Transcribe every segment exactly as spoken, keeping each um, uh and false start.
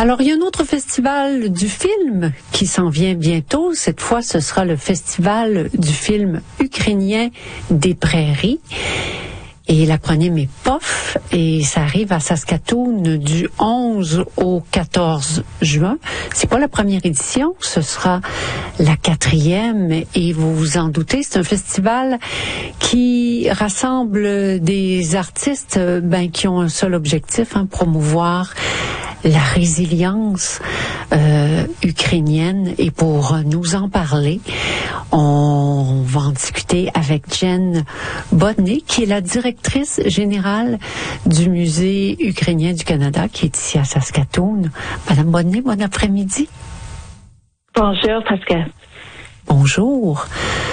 Alors, il y a un autre festival du film qui s'en vient bientôt. Cette fois, ce sera le festival du film ukrainien des Prairies. Et l'acronyme est P O F, et ça arrive à Saskatoon du onze au quatorze juin. C'est pas la première édition, ce sera la quatrième, et vous vous en doutez, c'est un festival qui rassemble des artistes ben, qui ont un seul objectif, hein, promouvoir la résilience euh, ukrainienne. Et pour nous en parler, on va en discuter avec Jen Bodny, qui est la directrice générale du Musée ukrainien du Canada, qui est ici à Saskatoon. Madame Bodny, bon après-midi. Bonjour, Pascal. Bonjour.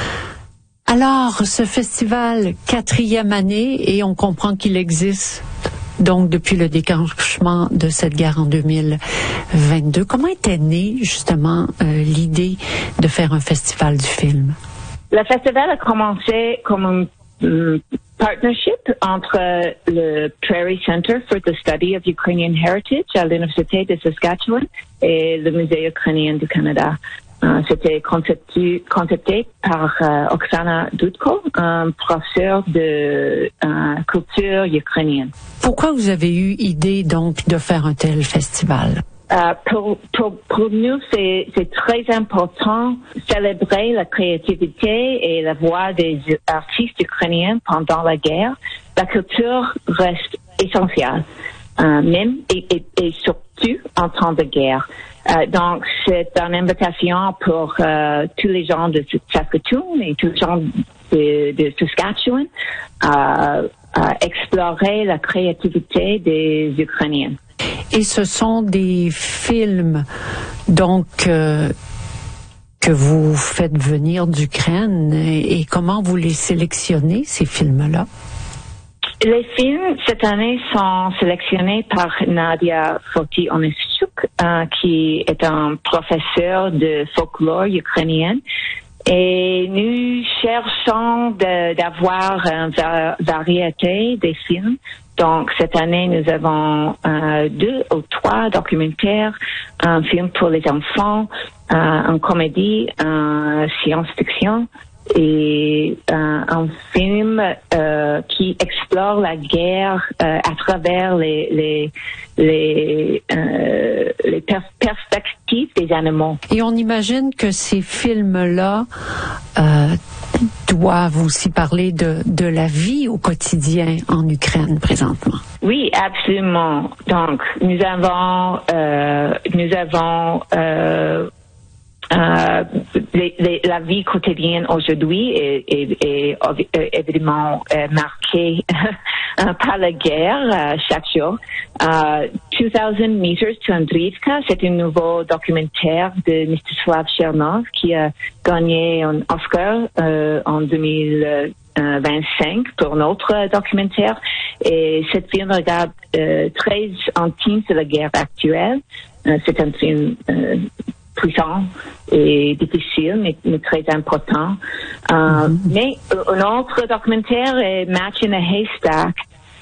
Alors, ce festival, quatrième année, et on comprend qu'il existe donc depuis le déclenchement de cette guerre en deux mille vingt-deux. Comment était née justement euh, l'idée de faire un festival du film? Le festival a commencé comme un um, partnership entre le Prairie Center for the Study of Ukrainian Heritage à l'Université de Saskatchewan et le Musée ukrainien du Canada. Uh, c'était concepté, concepté par uh, Oksana Dudko, un professeur de uh, culture ukrainienne. Pourquoi vous avez eu idée donc de faire un tel festival? Uh, pour, pour, pour nous, c'est, c'est très important de célébrer la créativité et la voix des artistes ukrainiens pendant la guerre. La culture reste essentielle, uh, même et, et, et surtout en temps de guerre. Uh, donc, c'est une invitation pour uh, tous les gens de Saskatoon et tous les gens de, de Saskatchewan à uh, uh, explorer la créativité des Ukrainiens. Et ce sont des films, donc, euh, que vous faites venir d'Ukraine. Et, et comment vous les sélectionnez, ces films-là? Les films, cette année, sont sélectionnés par Nadia Foti-Onishchuk, euh, qui est un professeur de folklore ukrainien. Et nous cherchons de, d'avoir une va- variété des films. Donc, cette année, nous avons euh, deux ou trois documentaires, un film pour les enfants, euh, une comédie, un science-fiction et euh, un film euh, qui explore la guerre euh, à travers les les les, euh, les per- perspectives des animaux. Et on imagine que ces films-là euh, doivent aussi parler de, de la vie au quotidien en Ukraine présentement. Oui, absolument. Donc, nous avons, euh, nous avons euh, euh, les, les, la vie quotidienne aujourd'hui est, est, est, est évidemment euh, marquée par la guerre euh, chaque jour. Uh, two thousand meters to Andriivka, c'est un nouveau documentaire de Mstislav Chernov qui a gagné un Oscar euh, en deux mille vingt-cinq pour notre documentaire. Et ce film regarde euh, très intime sur la guerre actuelle. Euh, c'est un film euh, puissant et difficile, mais, mais très important. Euh, mm-hmm. Mais un autre documentaire est Match in a Haystack,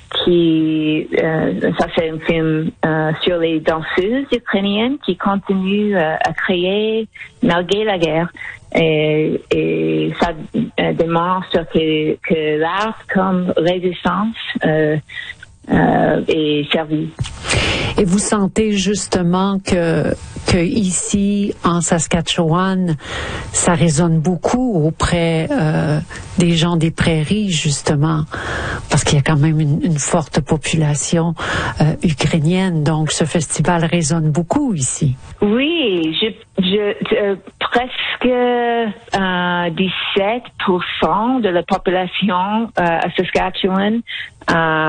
qui, euh, ça c'est un film euh, sur les danseuses ukrainiennes qui continuent euh, à créer malgré la guerre. Et, et ça euh, démontre que, que l'art comme résistance euh, euh, est servi. Et vous sentez justement que, que ici, en Saskatchewan, ça résonne beaucoup auprès euh, des gens des prairies, justement, parce qu'il y a quand même une, une forte population euh, ukrainienne. Donc, ce festival résonne beaucoup ici. Oui, je, je, euh, presque euh, dix-sept pour cent de la population euh, à Saskatchewan euh,